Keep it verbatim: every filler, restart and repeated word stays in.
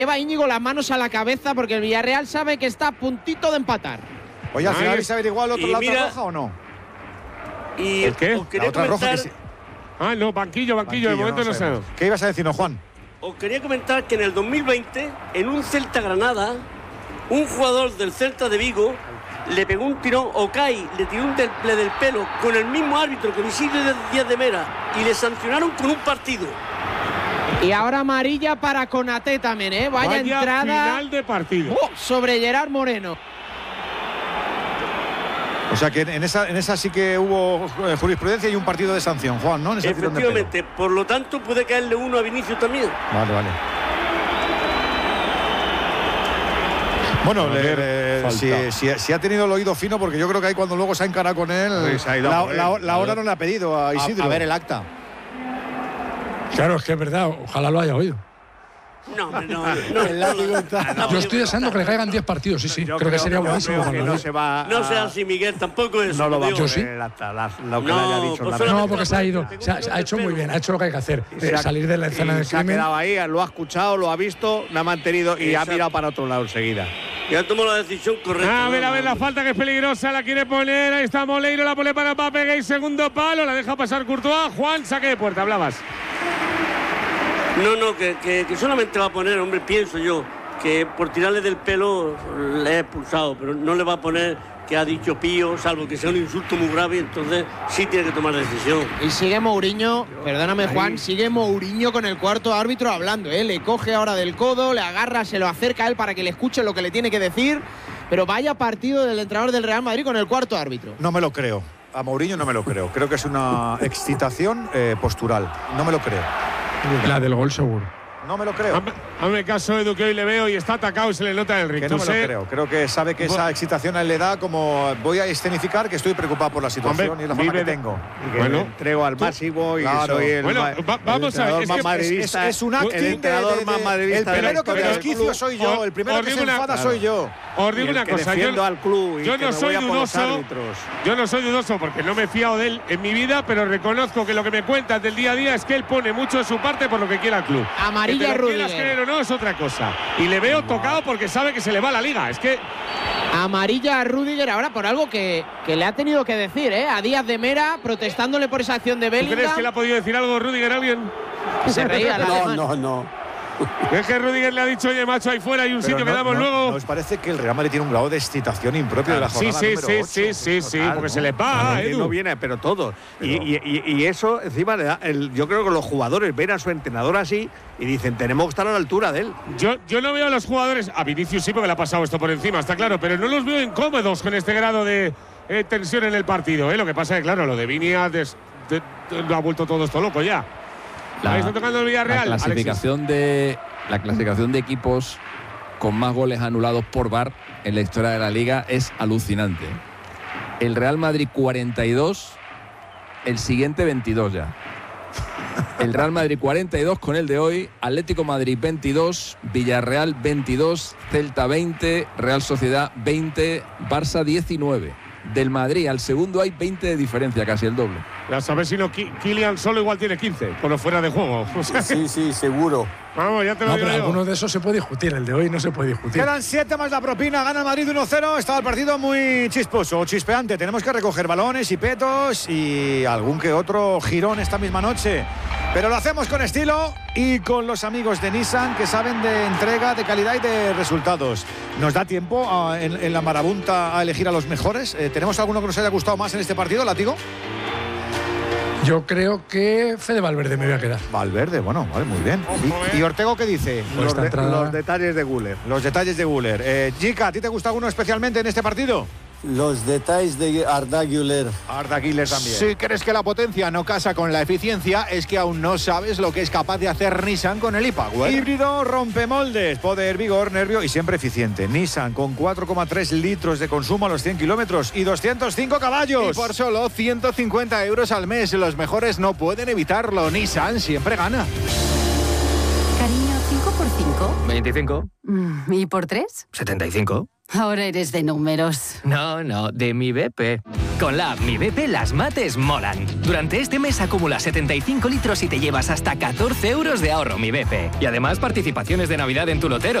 lleva Íñigo las manos a la cabeza porque el Villarreal sabe que está a puntito de empatar. Oye, al final habéis averiguado el otro lado mira, roja o no. Y ¿El qué? os quería La otra comentar, roja que sí. Ah, no, banquillo, banquillo, banquillo de momento no, no sé. ¿Qué ibas a decir, no, Juan? Os quería comentar que en el dos mil veinte, en un Celta-Granada, un jugador del Celta de Vigo le pegó un tirón, Okai le tiró un temple del pelo con el mismo árbitro con Isidro Díaz de Mera y le sancionaron con un partido. Y ahora amarilla para Konaté también, ¿eh? Vaya, Vaya entrada final de partido. Oh, sobre Gerard Moreno. O sea que en esa, en esa sí que hubo jurisprudencia y un partido de sanción, Juan, ¿no? En ese Efectivamente, por lo tanto puede caerle uno a Vinicius también. Vale, vale. Bueno, le, le, si, si, si ha tenido el oído fino, porque yo creo que ahí cuando luego se ha encarado con él, pues la, la, la hora no le ha pedido a Isidro. A, a ver el acta. Claro, es que es verdad, ojalá lo haya oído. No, no, no. no Yo estoy deseando que le caigan diez partidos, sí, sí. Creo, creo que sería buenísimo. Que no, se va a, no sea así, Miguel, tampoco es. No lo va a yo sí. hasta la, lo que no, le haya dicho pues la No, porque se ha ido. Se ha, se ha hecho muy bien, ha hecho lo que hay que hacer. Eh, salir de la escena del crimen. Se ha quedado ahí, lo ha escuchado, lo ha visto, lo ha mantenido y Exacto. ha mirado para otro lado enseguida. Y ha tomado la decisión correcta. A ver, a ver, la falta que es peligrosa, la quiere poner. Ahí está Moleiro, la pone para Mbappé, y segundo palo, la deja pasar Courtois. Juan, saque de puerta, hablabas. No, no, que, que, que solamente va a poner, hombre, pienso yo, que por tirarle del pelo le he expulsado, pero no le va a poner que ha dicho Pío, salvo que sea un insulto muy grave, entonces sí tiene que tomar decisión. Y sigue Mourinho, perdóname Juan, sigue Mourinho con el cuarto árbitro hablando, ¿eh? Le coge ahora del codo, le agarra, se lo acerca a él para que le escuche lo que le tiene que decir, pero vaya partido del entrenador del Real Madrid con el cuarto árbitro. No me lo creo, a Mourinho no me lo creo, creo que es una excitación eh, postural, no me lo creo. La del gol seguro. No me lo creo. Hazme caso, Edu, que hoy le veo y está atacado y se le nota el rictus. Que no me lo creo. Creo que sabe que esa excitación a él le da como voy a escenificar que estoy preocupado por la situación. Hombre, y la forma que tengo. Y que bueno, me entrego al máximo y claro. soy el, bueno, va, vamos el a ver, es, más madridista, es, es un acting el entrenador de, de, más madridista. El primero que me desquicio soy yo, el primero que se enfada claro. soy yo. Os digo una cosa, yo, al club y yo no soy dudoso. Yo no soy dudoso porque no me he fiado de él en mi vida, pero reconozco que lo que me cuentas del día a día es que él pone mucho de su parte por lo que quiera el club. Amarilla Rudiger. O no es otra cosa. Y le veo tocado porque sabe que se le va la liga. Es que amarilla a Rudiger ahora por algo que, que le ha tenido que decir, ¿eh? A Díaz de Mera protestándole por esa acción de Bellingham. ¿Tú crees que le ha podido decir algo Rudiger a alguien? Se reía la No, no, no. Es que Rudiger le ha dicho, oye, macho, ahí fuera hay un Pero sitio no, que damos no, luego. ¿Nos parece que el Real Madrid tiene un grado de excitación impropio claro. de la jornada sí, sí, número sí, ocho? sí, sí, sí, Total, porque ¿no? se le va, claro, Edu. No viene, pero todo. Pero... Y, y, y eso, encima, le da el, yo creo que los jugadores ven a su entrenador así y dicen, tenemos que estar a la altura de él. Yo, yo no veo a los jugadores, a Vinicius sí, porque le ha pasado esto por encima, está claro, pero no los veo incómodos con este grado de eh, tensión en el partido. ¿eh? Lo que pasa es que, claro, lo de Vini ha, des, de, de, lo ha vuelto todo esto loco ya. La, está tocando el Villarreal. La clasificación, de, la clasificación de equipos con más goles anulados por V A R en la historia de la Liga es alucinante. El Real Madrid cuarenta y dos, el siguiente veintidós ya. El Real Madrid cuarenta y dos con el de hoy, Atlético Madrid veintidós, Villarreal veintidós, Celta veinte, Real Sociedad veinte, Barça diecinueve. Del Madrid al segundo hay veinte de diferencia, casi el doble. A saber si no, Kylian solo igual tiene quince, con los fuera de juego. O sea, sí, sí, seguro. Vamos, ya te lo no, digo pero yo. Alguno de esos se puede discutir, el de hoy no se puede discutir. Quedan siete más la propina, gana el Madrid uno cero. Estaba el partido muy chisposo, chispeante. Tenemos que recoger balones y petos y algún que otro girón esta misma noche. Pero lo hacemos con estilo y con los amigos de Nissan que saben de entrega, de calidad y de resultados. ¿Nos da tiempo a, en, en la marabunta a elegir a los mejores? Eh, ¿Tenemos alguno que nos haya gustado más en este partido, Látigo? Yo creo que Fede Valverde me voy a quedar. Valverde, bueno, vale, muy bien. ¿Y, y Ortego qué dice? Los, de, los detalles de Güler. Los detalles de Güler. Eh, Jica, ¿a ti te gusta alguno especialmente en este partido? Los detalles de Arda Güler. Arda Güler también. Si crees que la potencia no casa con la eficiencia, es que aún no sabes lo que es capaz de hacer Nissan con el e-Power. Híbrido rompemoldes, poder, vigor, nervio y siempre eficiente. Nissan con cuatro coma tres litros de consumo a los cien kilómetros y doscientos cinco caballos. Y por solo ciento cincuenta euros al mes, los mejores no pueden evitarlo. Nissan siempre gana. Cariño, ¿cinco por cinco? veinticinco. Mm, ¿Y por tres? setenta y cinco. Ahora eres de números. No, no, de mi B P. Con la app Mi B P las mates molan. Durante este mes acumula setenta y cinco litros y te llevas hasta catorce euros de ahorro Mi B P. Y además participaciones de Navidad en tu lotero.